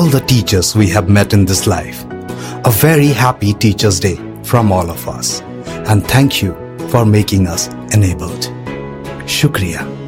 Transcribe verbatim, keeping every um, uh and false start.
the teachers we have met in this life. A very happy Teachers' Day from all of us. And thank you for making us enabled. Shukriya.